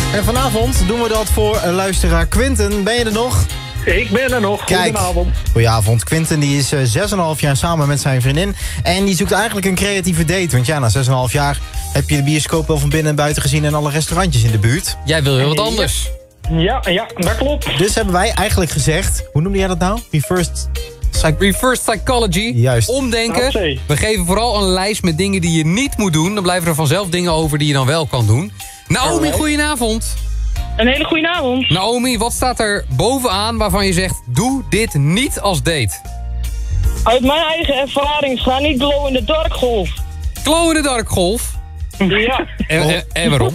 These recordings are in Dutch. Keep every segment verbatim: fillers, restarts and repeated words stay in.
En vanavond doen we dat voor luisteraar Quinten. Ben je er nog? Ik ben er nog. Kijk, goedenavond. Goedenavond. Quinten die is uh, zes komma vijf jaar samen met zijn vriendin. En die zoekt eigenlijk een creatieve date. Want ja, na zes komma vijf jaar heb je de bioscoop wel van binnen en buiten gezien... en alle restaurantjes in de buurt. Jij wil heel wat anders. Ja, ja, dat klopt. Dus hebben wij eigenlijk gezegd... Hoe noemde jij dat nou? Reverse... Psych- Reverse psychology. Juist. Omdenken. We geven vooral een lijst met dingen die je niet moet doen. Dan blijven er vanzelf dingen over die je dan wel kan doen. Naomi, goedenavond. Een hele goede avond. Naomi, wat staat er bovenaan waarvan je zegt... doe dit niet als date? Uit mijn eigen ervaring ga niet glow in de dark golf. Glow in de dark golf? Ja. En, en, en waarom?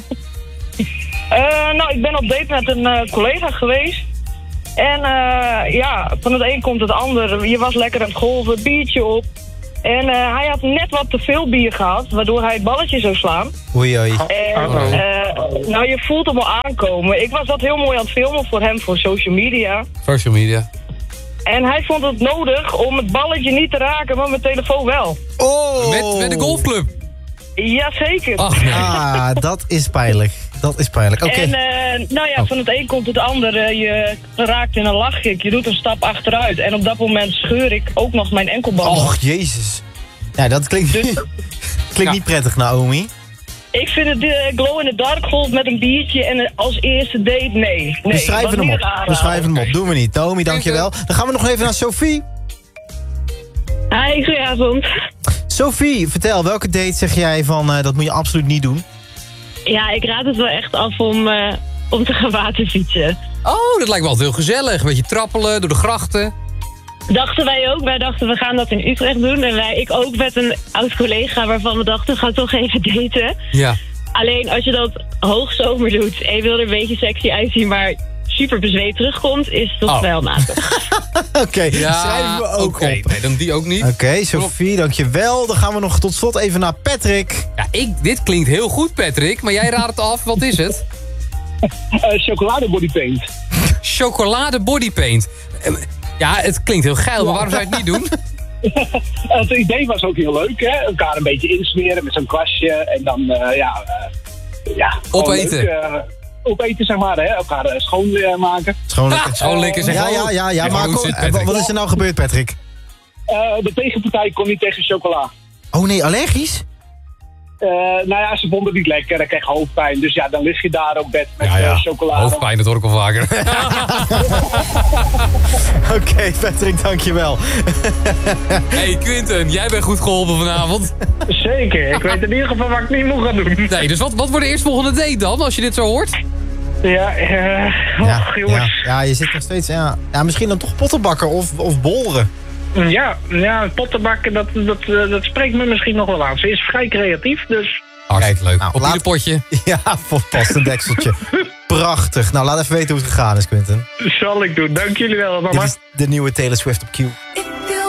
Uh, nou, ik ben op date met een uh, collega geweest. En uh, ja, van het een komt het ander. Je was lekker aan het golven, biertje op. En uh, hij had net wat te veel bier gehad, waardoor hij het balletje zou slaan. Oei, oei. En, uh, nou, je voelt hem al aankomen. Ik was dat heel mooi aan het filmen voor hem, voor social media. Social media. En hij vond het nodig om het balletje niet te raken, maar mijn telefoon wel. Oh! Met, met de golfclub? Jazeker. Ach, nee. Ah, dat is pijnlijk. Dat is pijnlijk. Oké. En uh, nou ja, van het een komt het ander. Uh, je raakt in een lachkick. Je doet een stap achteruit. En op dat moment scheur ik ook nog mijn enkelband. Och, jezus. Ja, dat klinkt, Dus- klinkt Ja. niet prettig, Naomi. Ik vind het uh, glow in the dark golf met een biertje en uh, als eerste date, nee. nee We schrijven dat hem niet op. aanraden. We schrijven hem op. Doen we niet. Naomi, dankjewel. Dan gaan we nog even naar Sophie. Hi, goedenavond. Sophie, vertel, welke date zeg jij van uh, dat moet je absoluut niet doen? Ja, ik raad het wel echt af om, uh, om te gaan waterfietsen. Oh, dat lijkt me altijd heel gezellig. Een beetje trappelen door de grachten. Dachten wij ook. Wij dachten we gaan dat in Utrecht doen. En wij, ik ook met een oud collega waarvan we dachten we gaan toch even daten. Ja. Alleen als je dat hoogzomer doet en je wil er een beetje sexy uitzien, maar super bezweet terugkomt, is het toch Oh. wel matig. Oké, okay, Ja, schrijven we ook oké. op. Nee, dan die ook niet. Oké, okay, Sophie, dankjewel. Dan gaan we nog tot slot even naar Patrick. Ja, ik, dit klinkt heel goed, Patrick. Maar jij raadt het af. Wat is het? Uh, chocolade bodypaint. Chocolade bodypaint. Eh, Ja, het klinkt heel geil, maar waarom zou je het niet doen? Het idee was ook heel leuk, hè? Elkaar een beetje insmeren met zo'n kwastje. En dan, uh, ja... Uh, ja gewoon Opeten. leuk, uh, opeten, zeg maar, hè? Elkaar uh, schoon uh, maken. Schoonlijken. Ha, schoonlijken, zeg Ja, maar. ja, ja, ja. Ja, Maar hoe kom, zit eh, Patrick? wat is er nou gebeurd, Patrick? Uh, de tegenpartij kon niet tegen chocola. Oh nee, allergisch? Uh, nou ja, ze vonden het niet lekker. Ik kreeg hoofdpijn. Dus ja, dan lig je daar op bed met Ja, ja. uh, chocolade. Hoofdpijn, dat hoor ik al vaker. Oké, okay, Patrick, dankjewel. Hey Quinten, jij bent goed geholpen vanavond. Zeker. Ik weet in ieder geval wat ik niet moet gaan doen. Nee, dus wat, wat wordt de eerstvolgende date dan, als je dit zo hoort? Ja, uh, och, Ja, jongens. ja, ja, je zit nog steeds... Ja, ja, misschien dan toch pottenbakken of, of boleren. Ja, ja, pottenbakken, dat, dat, uh, dat spreekt me misschien nog wel aan. Ze is vrij creatief, dus... Hartstikke leuk. nou, Op laat- ieder potje. Ja, vast een dekseltje. Prachtig. Nou, laat even weten hoe het gegaan is, Quinten. Zal ik doen. Dank jullie wel, mama. Dit is de nieuwe Taylor Swift op Q.